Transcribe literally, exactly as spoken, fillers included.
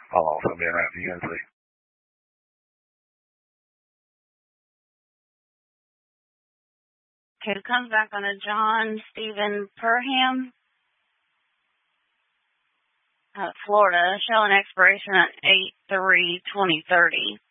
I'll also be around for you guys see. Okay, it comes back on a John Stephen Perham, uh, Florida, showing expiration at eight three twenty thirty.